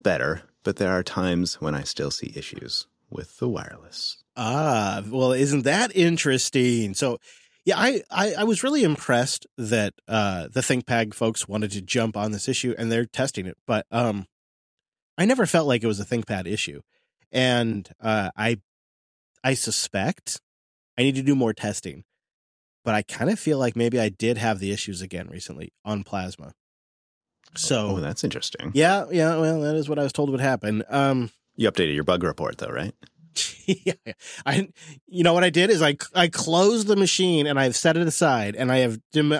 better, but there are times when I still see issues with the wireless. Ah, well, isn't that interesting? So, yeah, I was really impressed that the ThinkPad folks wanted to jump on this issue and they're testing it. But I never felt like it was a ThinkPad issue. And I suspect I need to do more testing. But I kind of feel like maybe I did have the issues again recently on Plasma. So, that's interesting. Yeah. Well, that is what I was told would happen. You updated your bug report, though, right? Yeah. You know what I did is I closed the machine and I've set it aside, and I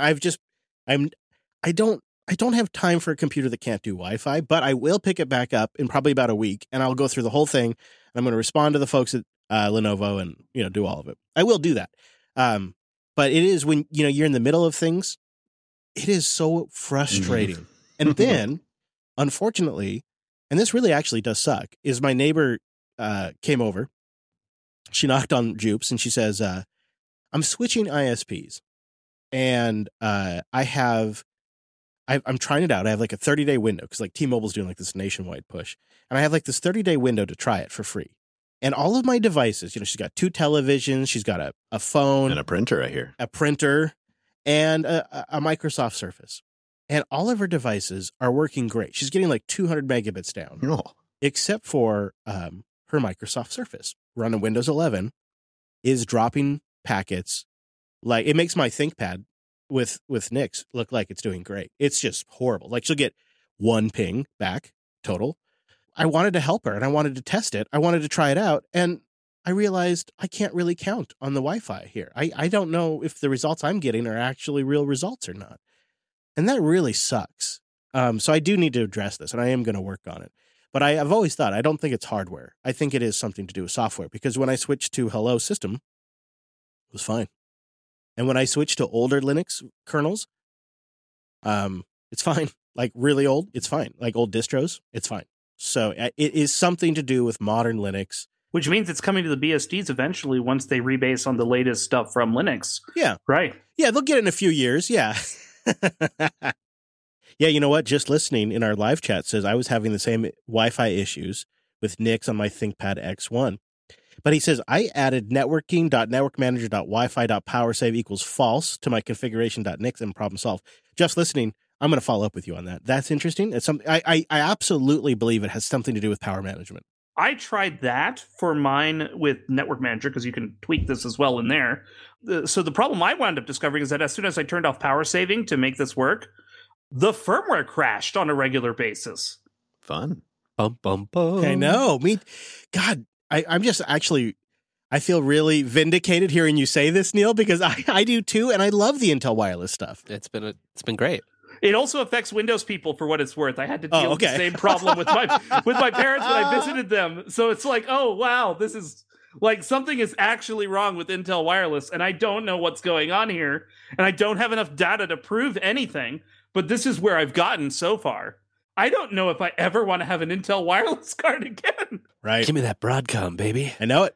don't have time for a computer that can't do Wi-Fi, but I will pick it back up in probably about a week, and I'll go through the whole thing. And I'm going to respond to the folks at Lenovo and do all of it. I will do that. But it is when you're in the middle of things, it is so frustrating. And then, unfortunately, and this really actually does suck, is my neighbor came over. She knocked on Jupes and she says, I'm switching ISPs. And I'm trying it out. I have like a 30-day window because like T-Mobile's doing like this nationwide push. And I have like this 30-day window to try it for free. And all of my devices, she's got 2 televisions, she's got a phone. And a printer, I hear. A printer and a Microsoft Surface. And all of her devices are working great. She's getting like 200 megabits down. Oh. Except for her Microsoft Surface. Running Windows 11 is dropping packets. Like, it makes my ThinkPad with Nix look like it's doing great. It's just horrible. Like, she'll get 1 ping back total. I wanted to help her and I wanted to test it. I wanted to try it out. And I realized I can't really count on the Wi-Fi here. I don't know if the results I'm getting are actually real results or not. And that really sucks. So I do need to address this, and I am going to work on it. But I've always thought, I don't think it's hardware. I think it is something to do with software, because when I switched to Hello System, it was fine. And when I switched to older Linux kernels, it's fine. Like really old, it's fine. Like old distros, it's fine. So it is something to do with modern Linux. Which means it's coming to the BSDs eventually once they rebase on the latest stuff from Linux. Yeah. Right. Yeah, they'll get it in a few years. Yeah. Yeah, you know what? Just listening in our live chat says I was having the same Wi-Fi issues with Nix on my ThinkPad X1. But he says, I added networking.networkmanager.wifi.powersave equals false to my configuration.nix and problem solved. Just listening, I'm going to follow up with you on that. That's interesting. It's something I absolutely believe it has something to do with power management. I tried that for mine with Network Manager because you can tweak this as well in there. So the problem I wound up discovering is that as soon as I turned off power saving to make this work, the firmware crashed on a regular basis. Fun. Bum, bum, bum. I know. God, I'm just actually, I feel really vindicated hearing you say this, Neil, because I do too, and I love the Intel wireless stuff. It's been great. It also affects Windows people, for what it's worth. I had to deal with the same problem with my parents when I visited them. So it's like, oh, wow, this is like something is actually wrong with Intel wireless, and I don't know what's going on here, and I don't have enough data to prove anything, but this is where I've gotten so far. I don't know if I ever want to have an Intel wireless card again. Right. Give me that Broadcom, baby. I know it.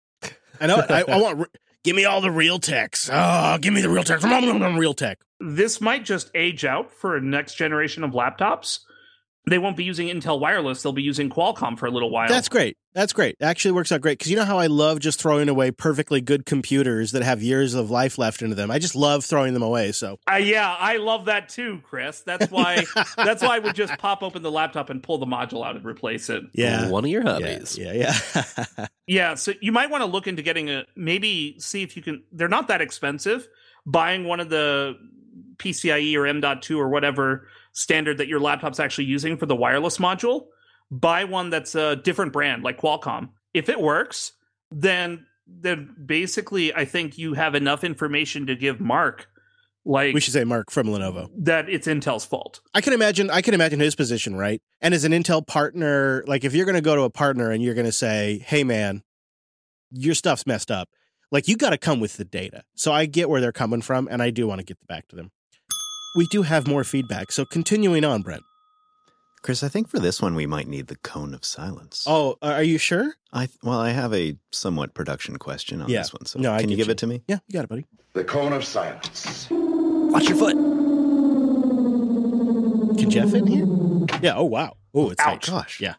I want, give me all the Realteks. Oh, give me the Realteks. Realtek. This might just age out for a next generation of laptops. They won't be using Intel wireless. They'll be using Qualcomm for a little while. That's great. That's great. It actually works out great. Because you know how I love just throwing away perfectly good computers that have years of life left into them. I just love throwing them away. So yeah, I love that too, Chris. That's why I would just pop open the laptop and pull the module out and replace it. Yeah. One of your hobbies. Yeah. Yeah, so you might want to look into getting maybe see if you can, they're not that expensive, buying one of the PCIe or M.2 or whatever standard that your laptop's actually using for the wireless module. Buy one that's a different brand, like Qualcomm. If it works, then basically I think you have enough information to give Mark, like we should say Mark from Lenovo, that it's Intel's fault. I can imagine his position, right? And as an Intel partner, like if you're going to go to a partner and you're going to say, hey man, your stuff's messed up, like you got to come with the data. So I get where they're coming from, and I do want to get back to them. We do have more feedback, so continuing on, Brent. Chris, I think for this one we might need the cone of silence. Oh, are you sure? I have a somewhat production question on this one. So can you give it to me? Yeah, you got it, buddy. The cone of silence. Watch your foot. Can Jeff in here? Yeah. Oh, wow. Oh, it's Ouch. tight. Gosh. Yeah.